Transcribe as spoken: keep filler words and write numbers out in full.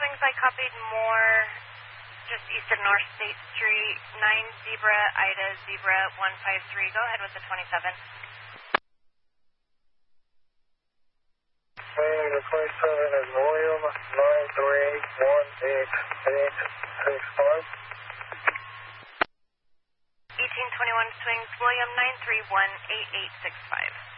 Springs, I copied more, just east of North State Street, nine Zebra, Ida, Zebra, one five three. Go ahead with the twenty-seven. Hey, the twenty-seven is William, nine three one eight eight six five. eighteen twenty-one Swings, William, nine three one eight eight six five.